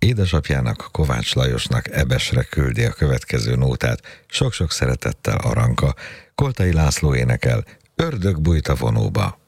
Édesapjának, Kovács Lajosnak Ebesre küldi a következő nótát, sok-sok szeretettel Aranka. Koltai László énekel, Ördög bújt a vonóba.